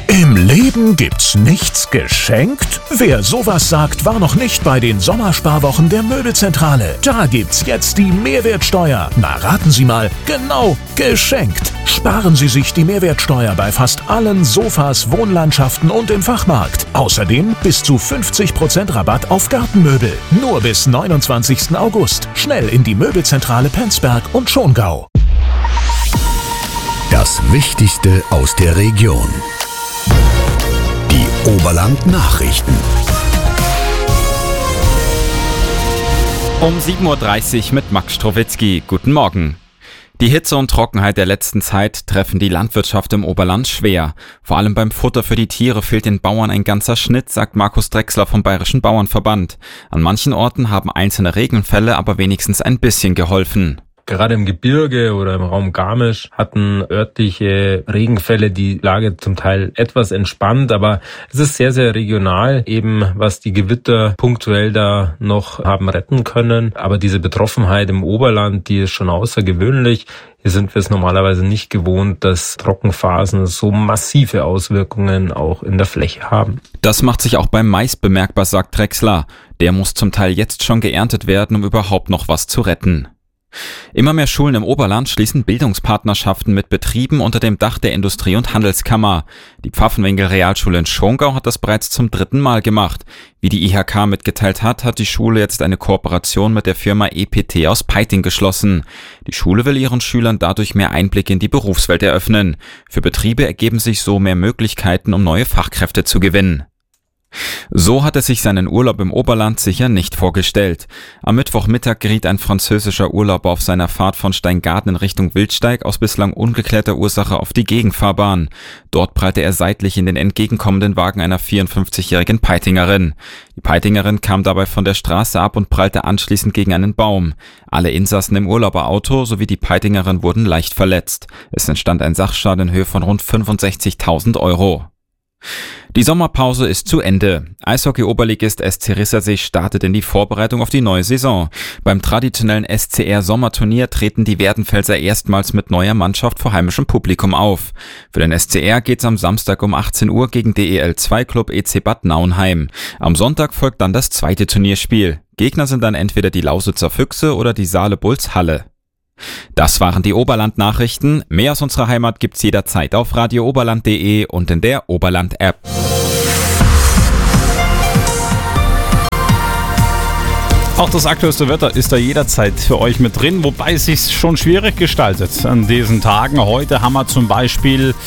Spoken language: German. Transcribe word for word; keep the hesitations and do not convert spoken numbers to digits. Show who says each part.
Speaker 1: Im Leben gibt's nichts geschenkt? Wer sowas sagt, war noch nicht bei den Sommersparwochen der Möbelzentrale. Da gibt's jetzt die Mehrwertsteuer. Na, raten Sie mal, genau, geschenkt. Sparen Sie sich die Mehrwertsteuer bei fast allen Sofas, Wohnlandschaften und im Fachmarkt. Außerdem bis zu fünfzig Prozent Rabatt auf Gartenmöbel. Nur bis neunundzwanzigsten August. Schnell in die Möbelzentrale Penzberg und Schongau.
Speaker 2: Das Wichtigste aus der Region. Die Oberland-Nachrichten.
Speaker 3: Um sieben Uhr dreißig mit Max Strowitzki. Guten Morgen. Die Hitze und Trockenheit der letzten Zeit treffen die Landwirtschaft im Oberland schwer. Vor allem beim Futter für die Tiere fehlt den Bauern ein ganzer Schnitt, sagt Markus Drechsler vom Bayerischen Bauernverband. An manchen Orten haben einzelne Regenfälle aber wenigstens ein bisschen geholfen.
Speaker 4: Gerade im Gebirge oder im Raum Garmisch hatten örtliche Regenfälle die Lage zum Teil etwas entspannt, aber es ist sehr, sehr regional, eben was die Gewitter punktuell da noch haben retten können. Aber diese Betroffenheit im Oberland, die ist schon außergewöhnlich. Hier sind wir es normalerweise nicht gewohnt, dass Trockenphasen so massive Auswirkungen auch in der Fläche haben.
Speaker 3: Das macht sich auch beim Mais bemerkbar, sagt Drechsler. Der muss zum Teil jetzt schon geerntet werden, um überhaupt noch was zu retten. Immer mehr Schulen im Oberland schließen Bildungspartnerschaften mit Betrieben unter dem Dach der Industrie- und Handelskammer. Die Pfaffenwinkel-Realschule in Schongau hat das bereits zum dritten Mal gemacht. Wie die I H K mitgeteilt hat, hat die Schule jetzt eine Kooperation mit der Firma E P T aus Peiting geschlossen. Die Schule will ihren Schülern dadurch mehr Einblick in die Berufswelt eröffnen. Für Betriebe ergeben sich so mehr Möglichkeiten, um neue Fachkräfte zu gewinnen. So hat er sich seinen Urlaub im Oberland sicher nicht vorgestellt. Am Mittwochmittag geriet ein französischer Urlauber auf seiner Fahrt von Steingarten in Richtung Wildsteig aus bislang ungeklärter Ursache auf die Gegenfahrbahn. Dort prallte er seitlich in den entgegenkommenden Wagen einer vierundfünfzigjährigen Peitingerin. Die Peitingerin kam dabei von der Straße ab und prallte anschließend gegen einen Baum. Alle Insassen im Urlauberauto sowie die Peitingerin wurden leicht verletzt. Es entstand ein Sachschaden in Höhe von rund fünfundsechzigtausend Euro. Die Sommerpause ist zu Ende. Eishockey-Oberligist S C Rissersee startet in die Vorbereitung auf die neue Saison. Beim traditionellen S C R-Sommerturnier treten die Werdenfelser erstmals mit neuer Mannschaft vor heimischem Publikum auf. Für den S C R geht's am Samstag um achtzehn Uhr gegen D E L zwei Club E C Bad Nauenheim. Am Sonntag folgt dann das zweite Turnierspiel. Gegner sind dann entweder die Lausitzer Füchse oder die Saale Bulls Halle. Das waren die Oberland-Nachrichten. Mehr aus unserer Heimat gibt's jederzeit auf radio oberland punkt de und in der Oberland-App.
Speaker 5: Auch das aktuellste Wetter ist da jederzeit für euch mit drin, wobei es sich schon schwierig gestaltet an diesen Tagen. Heute haben wir zum Beispiel